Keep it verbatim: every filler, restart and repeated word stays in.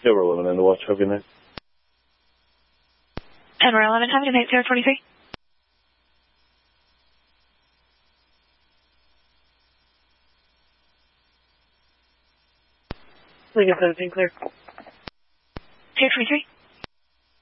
Yeah, we're eleven in the watch. Have a good night. And we're eleven, have a good night, zero twenty-three. Lincoln seventeen, clear. zero twenty-three.